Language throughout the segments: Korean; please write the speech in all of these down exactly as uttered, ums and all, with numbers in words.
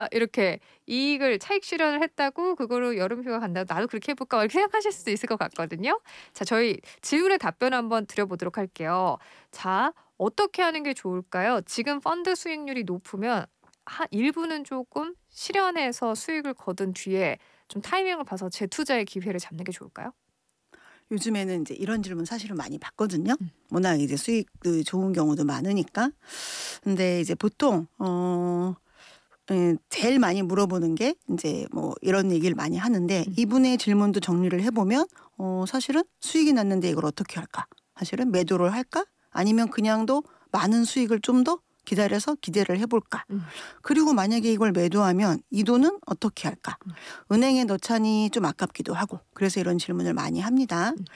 아 이렇게 이익을 차익 실현을 했다고 그거로 여름휴가 간다고 '나도 그렇게 해 볼까?' 이렇게 생각하실 수도 있을 것 같거든요. 자 저희 질문에 답변 한번 드려 보도록 할게요. 자 어떻게 하는 게 좋을까요? 지금 펀드 수익률이 높으면 한 일부는 조금 실현해서 수익을 거둔 뒤에 좀 타이밍을 봐서 재투자의 기회를 잡는 게 좋을까요? 요즘에는 이제 이런 질문 사실은 많이 받거든요. 음. 워낙 이제 수익도 좋은 경우도 많으니까. 근데 이제 보통 어 예 제일 많이 물어보는 게 이제 뭐 이런 얘기를 많이 하는데, 음. 이분의 질문도 정리를 해 보면 어 사실은 '수익이 났는데 이걸 어떻게 할까? 사실은 매도를 할까? 아니면 그냥도 많은 수익을 좀 더 기다려서 기대를 해 볼까? 음. 그리고 만약에 이걸 매도하면 이 돈은 어떻게 할까? 음. 은행에 넣자니 좀 아깝기도 하고.' 그래서 이런 질문을 많이 합니다. 음.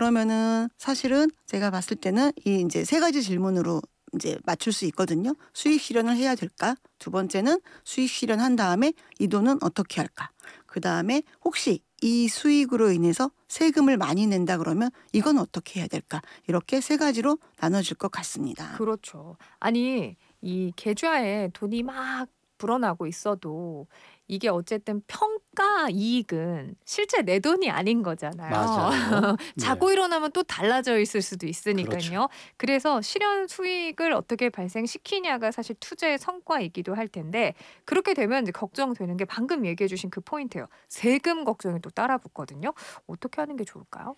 그러면은 사실은 제가 봤을 때는 이 인제 세 가지 질문으로 인제 맞출 수 있거든요. '수익 실현을 해야 될까?' 두 번째는 '수익 실현한 다음에 이 돈은 어떻게 할까?' 그다음에 '혹시 이 수익으로 인해서 세금을 많이 낸다 그러면 이건 어떻게 해야 될까?' 이렇게 세 가지로 나눠질 것 같습니다. 그렇죠. 아니 이 계좌에 돈이 막 불어나고 있어도 이게 어쨌든 평가 이익은 실제 내 돈이 아닌 거잖아요. 맞아요. 네. 자고 일어나면 또 달라져 있을 수도 그렇죠. 있으니깐요. 그래서 실현 수익을 어떻게 발생시키냐가 사실 투자의 성과이기도 할 텐데 그렇게 되면 이제 걱정되는 게 방금 얘기해 주신 그 포인트예요. 세금 걱정이 또 따라 붙거든요. 어떻게 하는 게 좋을까요?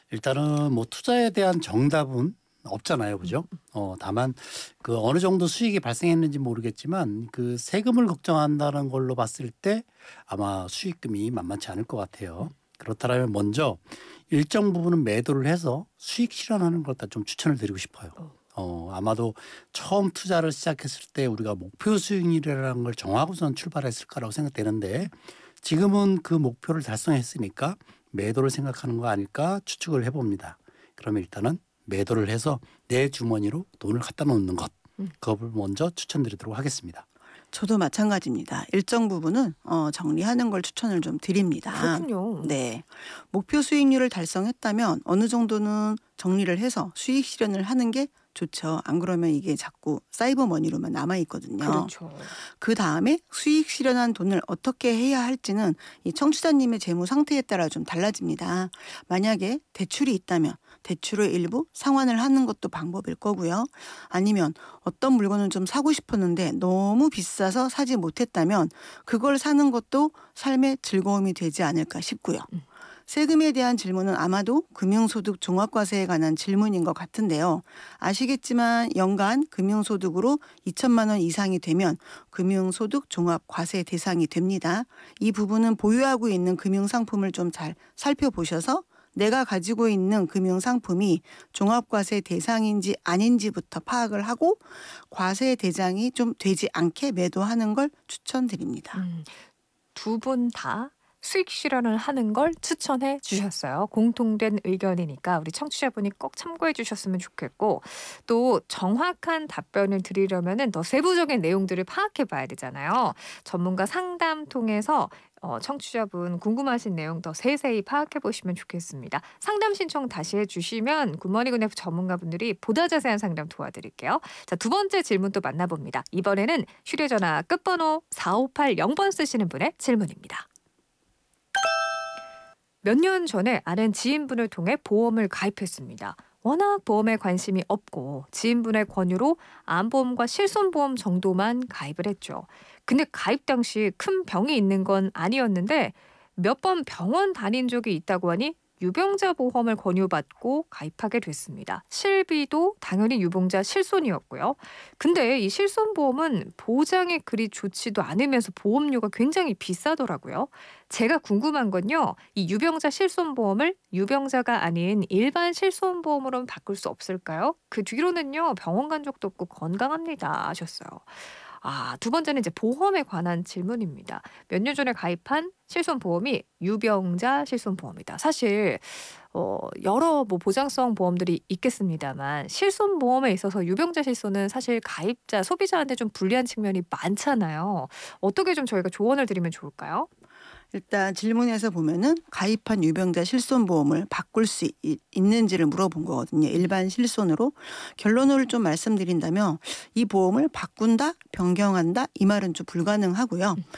일단은 뭐 투자에 대한 정답은 없잖아요. 음. 그죠? 어 다만 그 어느 정도 수익이 발생했는지 모르겠지만 그 세금을 걱정한다는 걸로 봤을 때 아마 수익금이 만만치 않을 것 같아요. 그렇다면 먼저 일정 부분은 매도를 해서 수익 실현하는 걸 좀 추천을 드리고 싶어요. 어. 어 아마도 처음 투자를 시작했을 때 우리가 목표 수익률이라는 걸 정하고선 출발했을 거라고 생각되는데 지금은 그 목표를 달성했으니까 매도를 생각하는 거 아닐까 추측을 해봅니다. 그러면 일단은 매도를 해서 내 주머니로 돈을 갖다 놓는 것, 음. 그걸 먼저 추천드리도록 하겠습니다. 저도 마찬가지입니다. 일정 부분은 어 정리하는 걸 추천을 좀 드립니다. 그렇군요. 네. 목표 수익률을 달성했다면 어느 정도는 정리를 해서 수익 실현을 하는 게 좋죠. 안 그러면 이게 자꾸 사이버 머니로만 남아 있거든요. 그렇죠. 그다음에 수익 실현한 돈을 어떻게 해야 할지는 이 청취자님의 재무 상태에 따라 좀 달라집니다. 만약에 대출이 있다면 대출의 일부 상환을 하는 것도 방법일 거고요. 아니면 어떤 물건을 좀 사고 싶었는데 너무 비싸서 사지 못했다면 그걸 사는 것도 삶의 즐거움이 되지 않을까 싶고요. 음. 세금에 대한 질문은 아마도 금융소득 종합과세에 관한 질문인 것 같은데요. 아시겠지만 연간 금융소득으로 이천만 원 이상이 되면 금융소득 종합과세 대상이 됩니다. 이 부분은 보유하고 있는 금융상품을 좀 잘 살펴보셔서 내가 가지고 있는 금융상품이 종합과세 대상인지 아닌지부터 파악을 하고 과세 대상이 좀 되지 않게 매도하는 걸 추천드립니다. 음. 두 분 다 수익 실현을 하는 걸 추천해 주셨어요. 공통된 의견이니까 우리 청취자분이 꼭 참고해 주셨으면 좋겠고 또 정확한 답변을 드리려면은 더 세부적인 내용들을 파악해 봐야 되잖아요. 전문가 상담 통해서 어 청취자분 궁금하신 내용 더 세세히 파악해 보시면 좋겠습니다. 상담 신청 다시 해 주시면 굿모닝 굿네프 전문가분들이 보다 자세한 상담 도와드릴게요. 자, 두 번째 질문 또 만나봅니다. 이번에는 휴대전화 끝번호 사오팔영 번 쓰시는 분의 질문입니다. 몇 년 전에 아는 지인분을 통해 보험을 가입했습니다. 워낙 보험에 관심이 없고 지인분의 권유로 암보험과 실손보험 정도만 가입을 했죠. 근데 가입 당시 큰 병이 있는 건 아니었는데 몇 번 병원 다닌 적이 있다고 하니 유병자 보험을 권유받고 가입하게 됐습니다. 실비도 당연히 유병자 실손이었고요. 근데 이 실손보험은 보장이 그리 좋지도 않으면서 보험료가 굉장히 비싸더라고요. 제가 궁금한 건요. 이 유병자 실손보험을 유병자가 아닌 일반 실손보험으로 바꿀 수 없을까요? 그 뒤로는요. 병원 간 적도 없고 건강합니다 하셨어요. 아, 두 번째는 이제 보험에 관한 질문입니다. 몇 년 전에 가입한 실손보험이 유병자 실손보험이다. 사실 어 여러 뭐 보장성 보험들이 있겠습니다만 실손보험에 있어서 유병자 실손은 사실 가입자, 소비자한테 좀 불리한 측면이 많잖아요. 어떻게 좀 저희가 조언을 드리면 좋을까요? 일단 질문에서 보면은 가입한 유병자 실손보험을 바꿀 수 있, 있는지를 물어본 거거든요. 일반 실손으로. 결론을 좀 말씀드린다면 이 보험을 바꾼다, 변경한다 이 말은 좀 불가능하고요.